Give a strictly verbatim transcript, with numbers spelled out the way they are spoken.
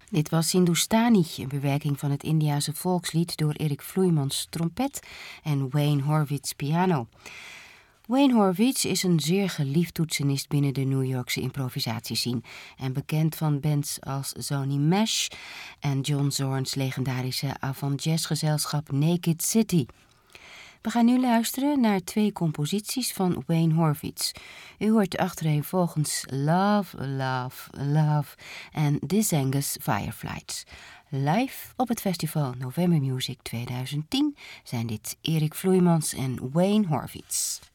Dit was Hindustani, een bewerking van het Indiase volkslied door Erik Vloeimans trompet en Wayne Horvitz piano. Wayne Horvitz is een zeer geliefd toetsenist binnen de New Yorkse improvisatiescene en bekend van bands als Sony Mesh en John Zorn's legendarische avant-jazzgezelschap Naked City. We gaan nu luisteren naar twee composities van Wayne Horvitz. U hoort achtereenvolgens Love, Love, Love en This Angus Fireflies. Live op het festival November Music twintig tien zijn dit Erik Vloeimans en Wayne Horvitz.